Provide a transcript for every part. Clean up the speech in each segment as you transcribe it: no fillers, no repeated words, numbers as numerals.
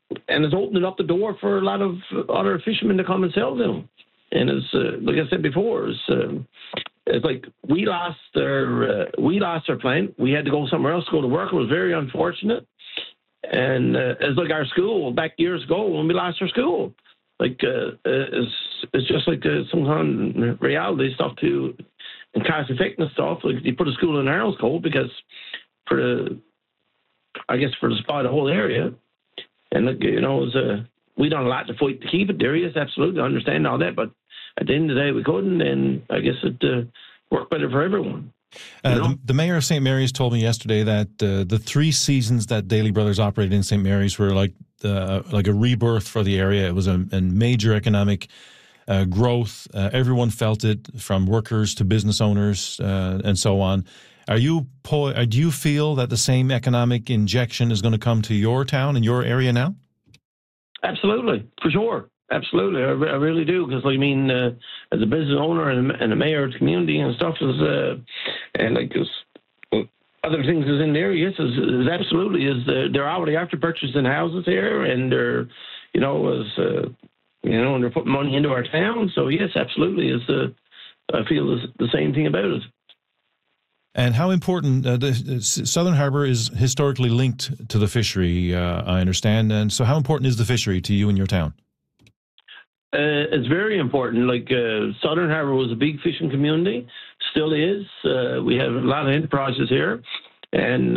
and it's opening up the door for a lot of other fishermen to come and sell them. And it's like I said before, it's like we lost our plant. We had to go somewhere else to go to work. It was very unfortunate. And it's like our school back years ago when we lost our school. Like it's just like some kind of reality stuff too, and cost effectiveness stuff. Like you put a school in Arrows Cove because for the spot the whole area, and like we done a lot to fight to keep it there. Yes, absolutely, I understand all that, but at the end of the day we couldn't, and I guess it worked better for everyone. The mayor of St. Mary's told me yesterday that the 3 seasons that Daly Brothers operated in St. Mary's were like a rebirth for the area. It was a major economic growth. Everyone felt it, from workers to business owners and so on. Do you feel that the same economic injection is going to come to your town and your area now? Absolutely, for sure. Absolutely, I really do, because as a business owner and a mayor of the community and stuff and like other things is in there. Yes, is absolutely they're already after purchasing houses here, and they're and they're putting money into our town. So yes, absolutely, I feel the same thing about it. And how important, Southern Harbour is historically linked to the fishery, I understand. And so how important is the fishery to you and your town? It's very important. Like Southern Harbour was a big fishing community, still is. We have a lot of enterprises here. And,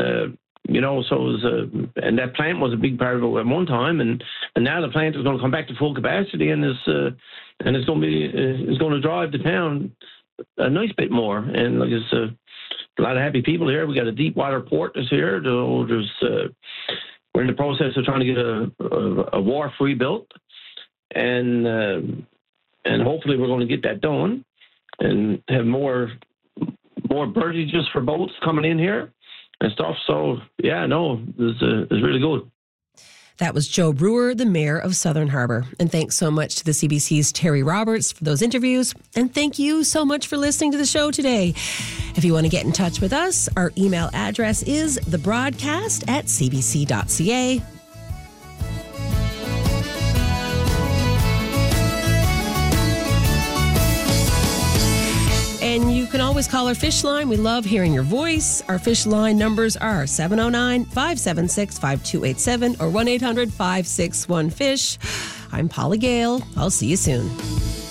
and that plant was a big part of it at one time. And now the plant is going to come back to full capacity, and it's going to drive the town a nice bit more. And like it's a lot of happy people here. We got a deep water port that's here. We're in the process of trying to get a wharf rebuilt, and hopefully we're going to get that done and have more berthages for boats coming in here and stuff. So yeah, no, it's really good. That was Joe Brewer, the mayor of Southern Harbour. And thanks so much to the CBC's Terry Roberts for those interviews. And thank you so much for listening to the show today. If you want to get in touch with us, our email address is thebroadcast@cbc.ca. And you can always call our fish line. We love hearing your voice. Our fish line numbers are 709-576-5287 or 1-800-561-FISH. I'm Paula Gale. I'll see you soon.